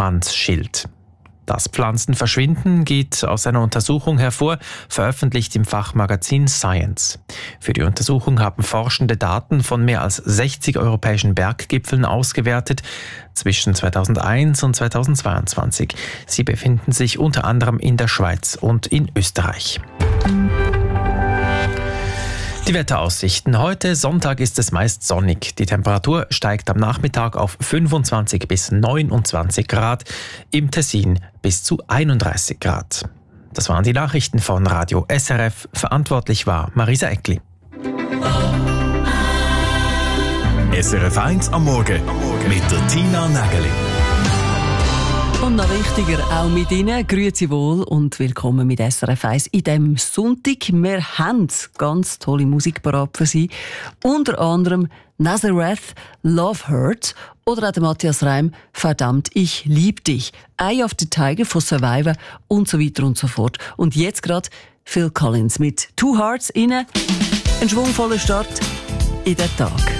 Mannsschild. Das Pflanzenverschwinden geht aus einer Untersuchung hervor, veröffentlicht im Fachmagazin Science. Für die Untersuchung haben Forschende Daten von mehr als 60 europäischen Berggipfeln ausgewertet, zwischen 2001 und 2022. Sie befinden sich unter anderem in der Schweiz und in Österreich. Die Wetteraussichten. Heute Sonntag ist es meist sonnig. Die Temperatur steigt am Nachmittag auf 25 bis 29 Grad, im Tessin bis zu 31 Grad. Das waren die Nachrichten von Radio SRF. Verantwortlich war Marisa Eckli. SRF 1 am Morgen mit der Tina Nägeli. Und noch wichtiger, auch mit Ihnen, grüezi wohl und willkommen mit SRF 1 in diesem Sonntag. Wir haben ganz tolle Musik parat für Sie. Unter anderem Nazareth, Love Hurts oder auch der Matthias Reim, Verdammt, ich lieb dich. Eye of the Tiger von Survivor und so weiter und so fort. Und jetzt gerade Phil Collins mit Two Hearts rein. Ein schwungvoller Start in den Tag.